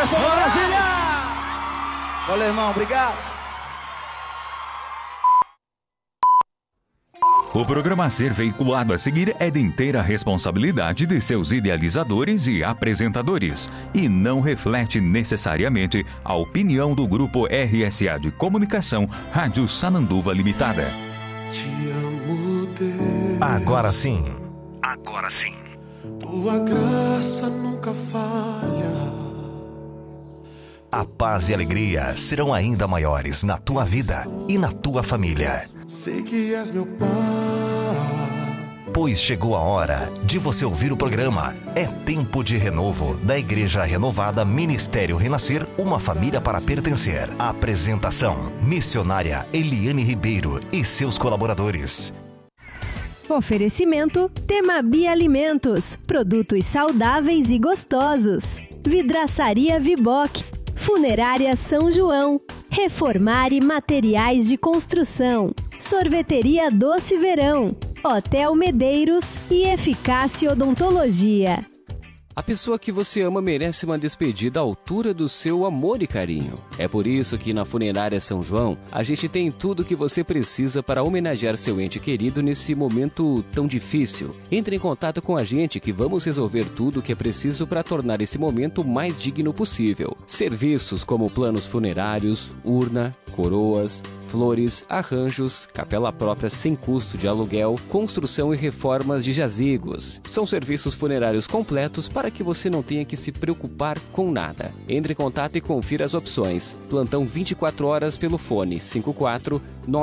Anderson Brasília! Valeu, irmão, obrigado. O programa a ser veiculado a seguir é de inteira responsabilidade de seus idealizadores e apresentadores e não reflete necessariamente a opinião do Grupo RSA de Comunicação Rádio Sananduva Limitada. Te amo, Deus. Agora sim. Tua graça nunca falha. A paz e alegria serão ainda maiores na tua vida e na tua família. Sei que és meu pai. Pois chegou a hora de você ouvir o programa É Tempo de Renovo, da Igreja Renovada Ministério Renascer, uma família para pertencer. Apresentação, missionária Eliane Ribeiro e seus colaboradores. Oferecimento Temabi Alimentos, produtos saudáveis e gostosos. Vidraçaria Vibox, Funerária São João, Reformare Materiais de Construção, Sorveteria Doce Verão, Hotel Medeiros e Eficácia Odontologia. A pessoa que você ama merece uma despedida à altura do seu amor e carinho. É por isso que na Funerária São João, a gente tem tudo o que você precisa para homenagear seu ente querido nesse momento tão difícil. Entre em contato com a gente que vamos resolver tudo o que é preciso para tornar esse momento o mais digno possível. Serviços como planos funerários, urna, coroas, flores, arranjos, capela própria sem custo de aluguel, construção e reformas de jazigos. São serviços funerários completos para que você não tenha que se preocupar com nada. Entre em contato e confira as opções. Plantão 24 horas pelo fone 54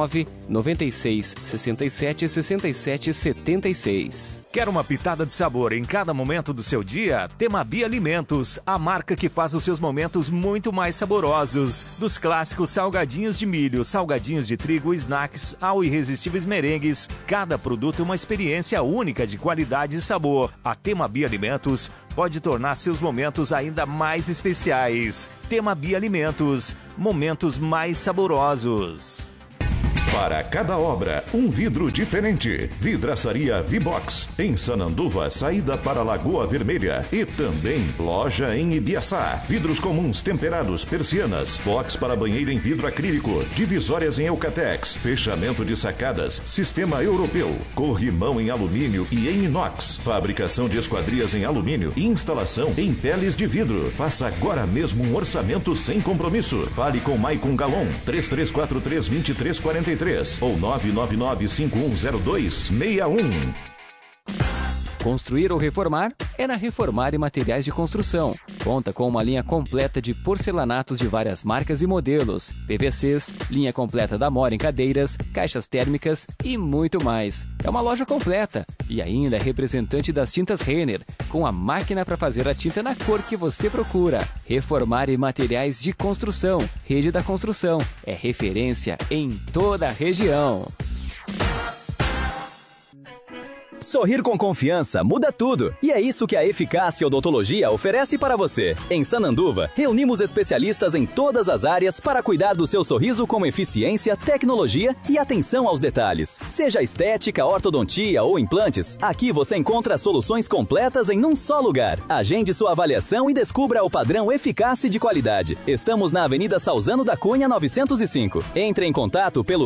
996 67 67 76. Quer uma pitada de sabor em cada momento do seu dia? Temabi Alimentos, a marca que faz os seus momentos muito mais saborosos. Dos clássicos salgadinhos de milho, salgadinhos de trigo, snacks, ao irresistíveis merengues, cada produto é uma experiência única de qualidade e sabor. A Temabi Alimentos pode tornar seus momentos ainda mais especiais. Temabi Alimentos, momentos mais saborosos. Para cada obra, um vidro diferente. Vidraçaria Vibox, em Sananduva, saída para Lagoa Vermelha. E também loja em Ibiaçá. Vidros comuns, temperados, persianas, box para banheiro em vidro acrílico, divisórias em Eucatex, fechamento de sacadas, sistema europeu, corrimão em alumínio e em inox, fabricação de esquadrias em alumínio e instalação em peles de vidro. Faça agora mesmo um orçamento sem compromisso. Fale com Maicon Galon, 3343-2343 ou 999-5102-61. Construir ou reformar é na Reformare Materiais de Construção. Conta com uma linha completa de porcelanatos de várias marcas e modelos, PVCs, linha completa da Mora em cadeiras, caixas térmicas e muito mais. É uma loja completa e ainda é representante das tintas Renner, com a máquina para fazer a tinta na cor que você procura. Reformare Materiais de Construção, Rede da Construção, é referência em toda a região. Sorrir com confiança muda tudo. E é isso que a Eficácia Odontologia oferece para você. Em Sananduva, reunimos especialistas em todas as áreas para cuidar do seu sorriso com eficiência, tecnologia e atenção aos detalhes. Seja estética, ortodontia ou implantes, aqui você encontra soluções completas em um só lugar. Agende sua avaliação e descubra o padrão Eficácia de qualidade. Estamos na Avenida Salzano da Cunha 905. Entre em contato pelo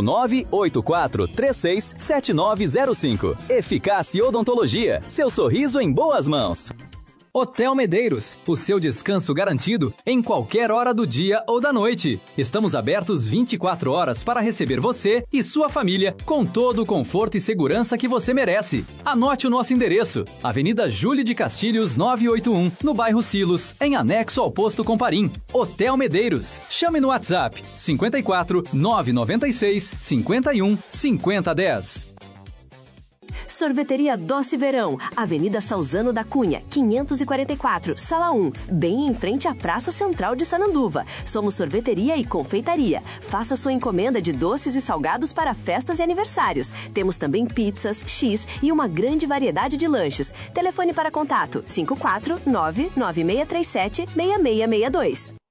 984367905. Eficácia Odontologia, seu sorriso em boas mãos. Hotel Medeiros, o seu descanso garantido em qualquer hora do dia ou da noite. Estamos abertos 24 horas para receber você e sua família com todo o conforto e segurança que você merece. Anote o nosso endereço: Avenida Júlio de Castilhos 981, no bairro Silos, em anexo ao posto Comparim. Hotel Medeiros. Chame no WhatsApp 54 996 51 5010. Sorveteria Doce Verão, Avenida Salzano da Cunha, 544, Sala 1, bem em frente à Praça Central de Sananduva. Somos sorveteria e confeitaria. Faça sua encomenda de doces e salgados para festas e aniversários. Temos também pizzas, X e uma grande variedade de lanches. Telefone para contato 549-9637-6662.